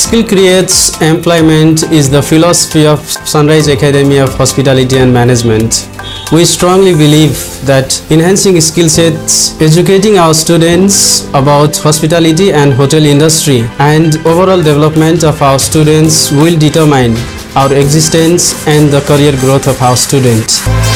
Skill creates employment is the philosophy of Sunrise Academy of Hospitality and Management. We strongly believe that enhancing skill sets, educating our students about hospitality and hotel industry, and overall development of our students will determine our existence and the career growth of our students.